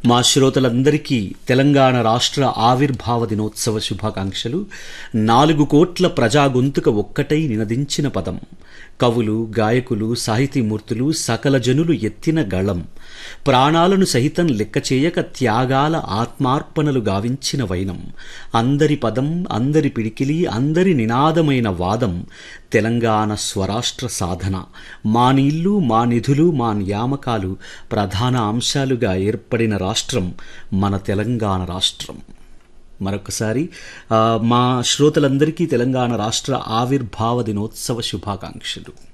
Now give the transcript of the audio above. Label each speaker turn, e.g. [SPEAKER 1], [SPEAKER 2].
[SPEAKER 1] మా శ్రోతలందరికీ తెలంగాణ రాష్ట్ర ఆవిర్భావ దినోత్సవ శుభాకాంక్షలు. 4 కోట్ల ప్రజా గొంతుక ఒక్కటై నినదించిన పదం, కవులు, గాయకులు, సాహితీమూర్తులు, సకల జనులు ఎత్తిన గళం, ప్రాణాలను సహితం లెక్కచేయక త్యాగాల ఆత్మార్పణలు గావించిన వైనం, అందరి పదం, అందరి పిడికిలి, అందరి నినాదమైన వాదం, తెలంగాణ స్వరాష్ట్ర సాధన, మా నీళ్లు, మా నిధులు, మా నియామకాలు ప్రధాన అంశాలుగా ఏర్పడిన రాష్ట్రం మన తెలంగాణ రాష్ట్రం. మరొకసారి మా శ్రోతలందరికీ తెలంగాణ రాష్ట్ర ఆవిర్భావ దినోత్సవ శుభాకాంక్షలు.